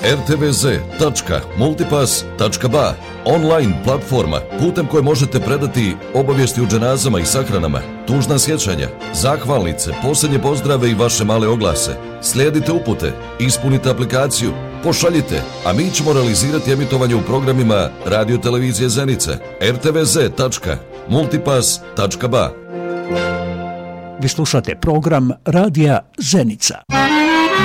rtvz.multipass.ba, online platforma putem koje možete predati obavijesti o dženazama i sahranama, tužna sjećanja, zahvalnice, posljednje pozdrave i vaše male oglase. Slijedite upute, ispunite aplikaciju, pošaljite, a mi ćemo realizirati emitovanje u programima Radio Televizije Zenica, rtvz.multipass.ba. Vi slušate program Radija Zenica.